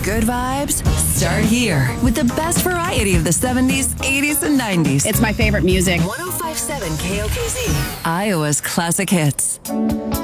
good vibes start here with the best variety of the 70s, 80s, and 90s. It's my favorite music. 1057 KOKZ, Iowa's classic hits.